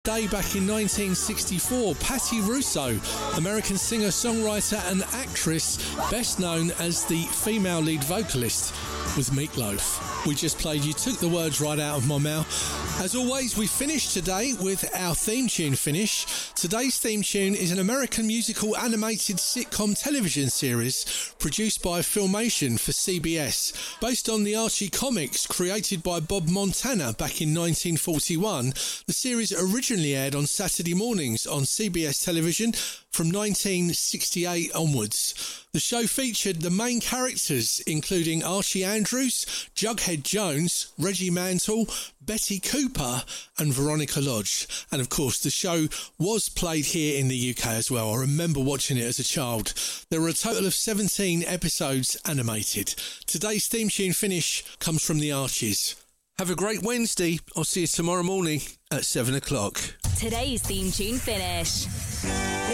Day back in 1964, Patti Russo, American singer, songwriter and actress, best known as the female lead vocalist with Meatloaf. We just played You Took the Words Right Out of My Mouth. As always, we finished today with our theme tune finish. Today's theme tune is an American musical animated sitcom television series produced by Filmation for CBS. Based on the Archie comics created by Bob Montana back in 1941, the series originally aired on Saturday mornings on CBS television from 1968 onwards. The show featured the main characters including Archie Andrews, Jughead Jones, Reggie Mantle, Betty Cooper and Veronica Lodge. And of course the show was played here in the UK as well. I remember watching it as a child. There were a total of 17 episodes animated. Today's theme tune finish comes from the Archies. Have a great Wednesday. I'll see you tomorrow morning at 7 o'clock. Today's theme tune finish.